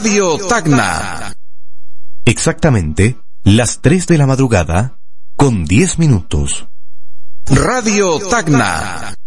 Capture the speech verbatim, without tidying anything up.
Radio Tacna. Exactamente las tres de la madrugada con diez minutos. Radio Tacna.